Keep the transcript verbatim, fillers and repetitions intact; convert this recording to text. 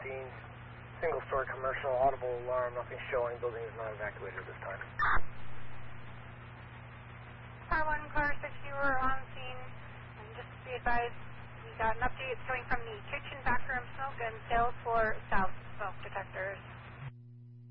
scene. Single-story commercial, audible alarm, nothing showing. Building is not evacuated at this time. Car one, car six, you were on scene. And just to be advised, we got an update coming from the kitchen backroom smoke and sales for